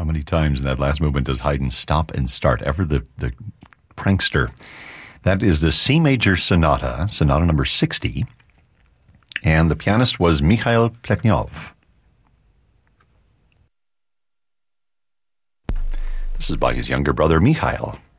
How many times in that last movement does Haydn stop and start? Ever the prankster. That is the C major sonata, sonata number 60. And the pianist was Mikhail Plekhnov. This is by his younger brother, Mikhail.